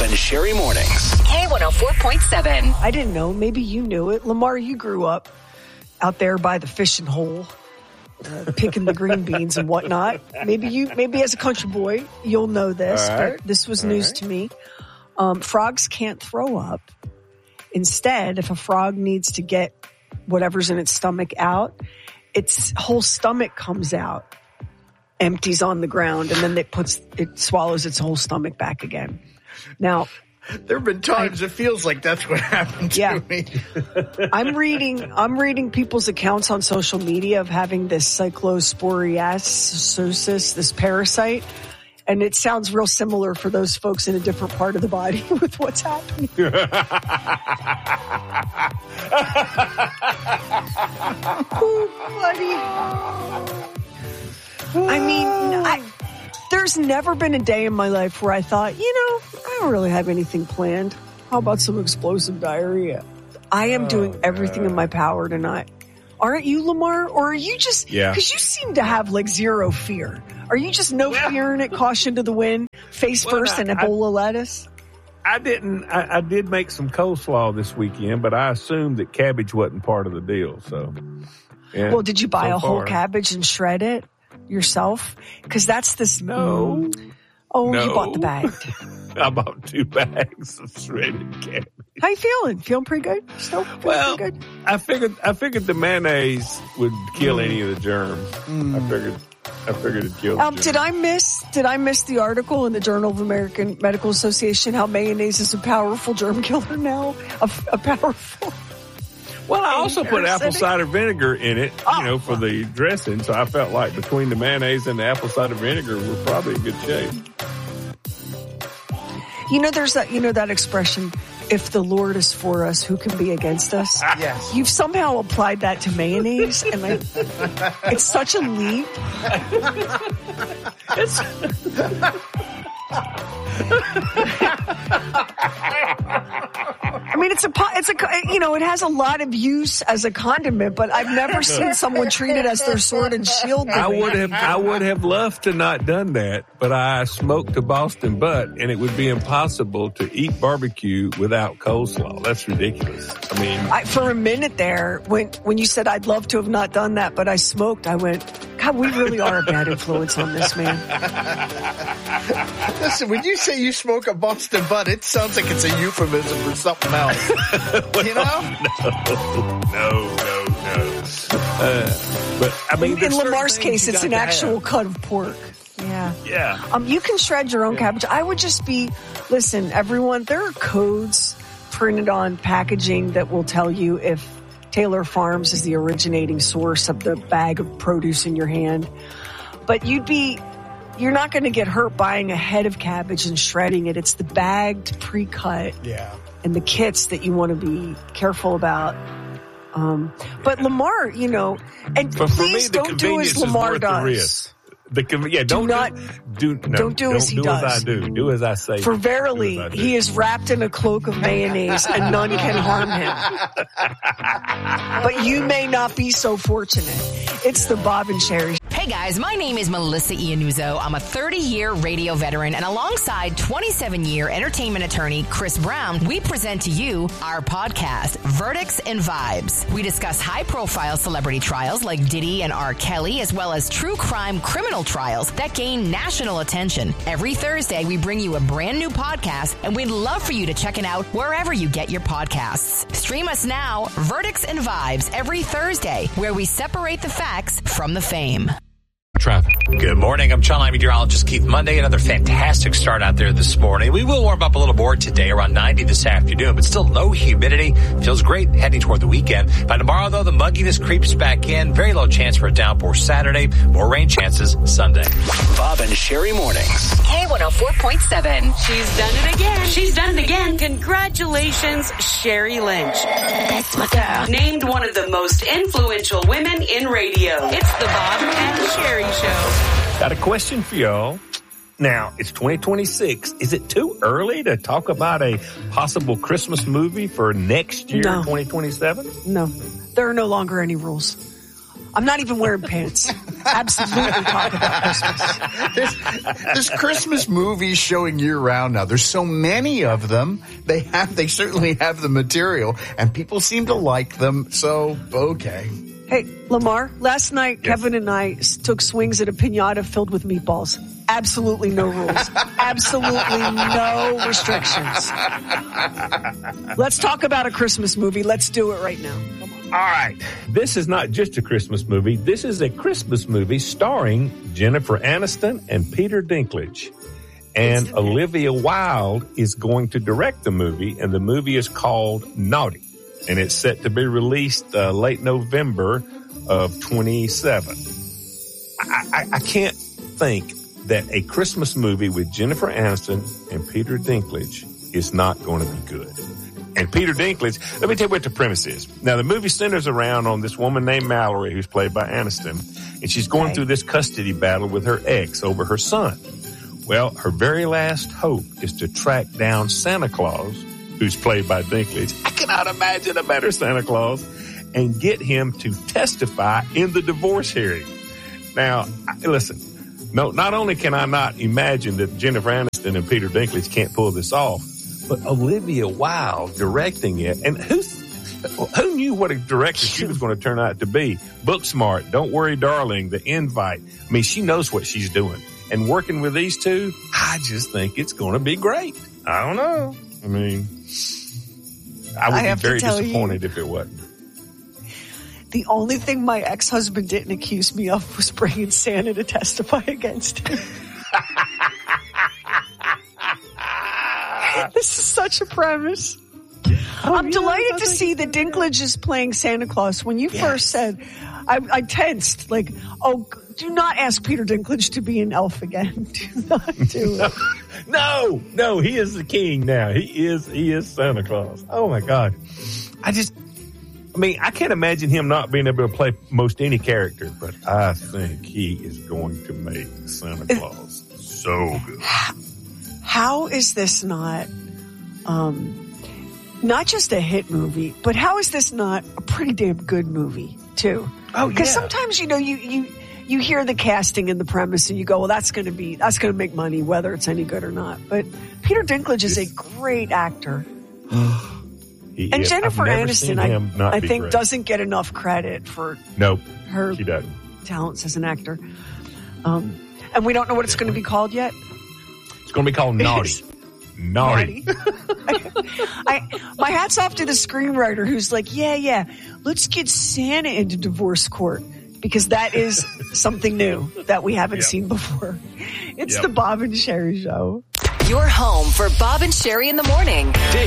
and Sherry Mornings. K104.7. I didn't know. Maybe you knew it. Lamar, you grew up out there by the fishing hole, picking the green beans and whatnot. Maybe as a country boy, you'll know this, but this was news to me. Frogs can't throw up. Instead, if a frog needs to get whatever's in its stomach out, its whole stomach comes out, empties on the ground, and then it swallows its whole stomach back again. Now, there have been times it feels like that's what happened to me. I'm reading people's accounts on social media of having this cyclosporiasis, this parasite, and it sounds real similar for those folks in a different part of the body with what's happening. Oh, buddy. I mean, there's never been a day in my life where I thought, I don't really have anything planned. How about some explosive diarrhea? I am doing everything in my power tonight. Aren't you, Lamar? Or are you just, because you seem to have like zero fear. Are you just no fear in it, caution to the wind, face first and Ebola lettuce? I did make some coleslaw this weekend, but I assumed that cabbage wasn't part of the deal. So, well, did you buy a whole cabbage and shred it yourself? Because that's this. No. Oh, no. You bought the bag. I bought 2 bags of shredded cabbage. How you feeling? Feeling pretty good? Still feeling pretty good? I figured the mayonnaise would kill any of the germs. I figured it'd kill the germs. Did I miss the article in the Journal of American Medical Association how mayonnaise is a powerful germ killer now? A powerful. Well, I also put apple cider vinegar in it, for the dressing. So I felt like between the mayonnaise and the apple cider vinegar, we're probably in good shape. There's that expression, if the Lord is for us, who can be against us? Yes. You've somehow applied that to mayonnaise, and it's such a leap. I mean, it has a lot of use as a condiment, but I've never seen someone treat it as their sword and shield. I would have loved to not done that, but I smoked a Boston butt, and it would be impossible to eat barbecue without coleslaw. That's ridiculous. I mean, for a minute there, when you said I'd love to have not done that, but I smoked, I went, God, we really are a bad influence on this man. Listen, when you say you smoke a Boston butt, it sounds like it's a euphemism for something else. No. But I mean, in Lamar's case, it's an actual cut of pork. Yeah. You can shred your own cabbage. I would just listen, everyone, there are codes printed on packaging that will tell you if Taylor Farms is the originating source of the bag of produce in your hand. But you're not going to get hurt buying a head of cabbage and shredding it. It's the bagged, pre-cut, and the kits that you want to be careful about. But Lamar, and please don't do as Lamar does. Don't do as he does. As I do. Do as I say. For verily, he is wrapped in a cloak of mayonnaise, and none can harm him. But you may not be so fortunate. It's the Bob and Sherry. Hey guys, my name is Melissa Iannuzzo. I'm a 30-year radio veteran, and alongside 27-year entertainment attorney Chris Brown, we present to you our podcast, Verdicts and Vibes. We discuss high-profile celebrity trials like Diddy and R. Kelly, as well as true crime criminal trials that gain national attention. Every Thursday, we bring you a brand new podcast, and we'd love for you to check it out wherever you get your podcasts. Stream us now, Verdicts and Vibes, every Thursday, where we separate the facts from the fame. Traffic. Good morning. I'm child meteorologist Keith Monday. Another fantastic start out there this morning. We will warm up a little more today, around 90 this afternoon, but still no humidity. Feels great heading toward the weekend. By tomorrow, though, the mugginess creeps back in. Very low chance for a downpour Saturday. More rain chances Sunday. Bob and Sherry Mornings. K104.7. She's done it again. She's done it again. Congratulations, Sherry Lynch. That's my girl. Named one of the most influential women in radio. It's the Bob and Sherry Show. Got a question for y'all. Now, it's 2026. Is it too early to talk about a possible Christmas movie for next year, 2027? No. There are no longer any rules. I'm not even wearing pants. Absolutely talk about Christmas. There's Christmas movies showing year round now. There's so many of them. They certainly have the material, and people seem to like them. So, okay. Hey, Lamar, last night, yes. Kevin and I took swings at a piñata filled with meatballs. Absolutely no rules. Absolutely no restrictions. Let's talk about a Christmas movie. Let's do it right now. Come on. All right. This is not just a Christmas movie. This is a Christmas movie starring Jennifer Aniston and Peter Dinklage. And Olivia Wilde is going to direct the movie, and the movie is called Naughty. And it's set to be released late November of 27. I can't think that a Christmas movie with Jennifer Aniston and Peter Dinklage is not going to be good. And Peter Dinklage, let me tell you what the premise is. Now, the movie centers around on this woman named Mallory, who's played by Aniston, and she's going through this custody battle with her ex over her son. Well, her very last hope is to track down Santa Claus, who's played by Dinklage. I cannot imagine a better Santa Claus, and get him to testify in the divorce hearing. Now, listen, no, not only can I not imagine that Jennifer Aniston and Peter Dinklage can't pull this off, but Olivia Wilde directing it. And who knew what a director she was going to turn out to be? Booksmart, Don't Worry, Darling, The Invite. I mean, she knows what she's doing. And working with these two, I just think it's going to be great. I don't know. I mean, I would be very disappointed if it wasn't. The only thing my ex-husband didn't accuse me of was bringing Santa to testify against him. This is such a premise. I'm delighted to see that Dinklage is playing Santa Claus. When you first said, I tensed, like, oh, do not ask Peter Dinklage to be an elf again. Do not do it. No, he is the king now. He is Santa Claus. Oh my God. I can't imagine him not being able to play most any character, but I think he is going to make Santa Claus so good. How is this not just a hit movie, but how is this not a pretty damn good movie too? Oh, because sometimes, you hear the casting and the premise and you go, well, that's going to make money, whether it's any good or not. But Peter Dinklage is a great actor. And Jennifer Aniston, I think, doesn't get enough credit for her talents as an actor. And we don't know what it's going to be called yet. It's going to be called Naughty. Naughty. My hat's off to the screenwriter who's like, let's get Santa into divorce court, because that is something new that we haven't seen before. It's the Bob and Sherry Show. Your home for Bob and Sherry in the morning.